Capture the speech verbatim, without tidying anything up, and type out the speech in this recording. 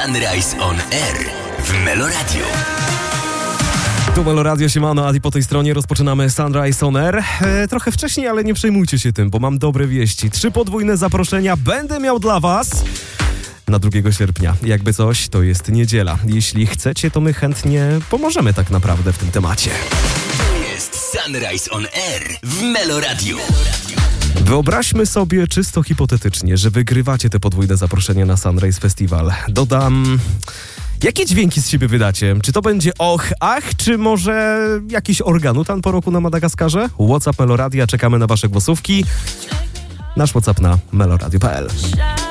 Sunrise on Air w Meloradio. Tu Meloradio, siemano, Adi po tej stronie. Rozpoczynamy Sunrise on Air. E, trochę wcześniej, ale nie przejmujcie się tym, bo mam dobre wieści. Trzy podwójne zaproszenia będę miał dla was na drugiego sierpnia. Jakby coś, to jest niedziela. Jeśli chcecie, to my chętnie pomożemy tak naprawdę w tym temacie. To jest Sunrise on Air w Meloradio. Wyobraźmy sobie czysto hipotetycznie, że wygrywacie te podwójne zaproszenia na Sunrise Festival. Dodam... Jakie dźwięki z siebie wydacie? Czy to będzie och, ach, czy może jakiś organutan po roku na Madagaskarze? WhatsApp Meloradia, czekamy na wasze głosówki. Nasz WhatsApp na meloradio kropka p l.